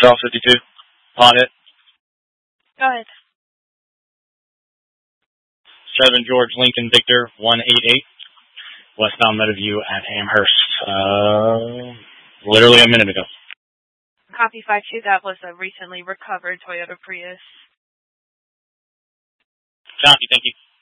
Charles 52. Audit. Go ahead. 7 George Lincoln Victor 188. Westbound Meadowview at Amherst. Literally a minute ago. Copy 5-2. That was a recently recovered Toyota Prius. Copy, thank you.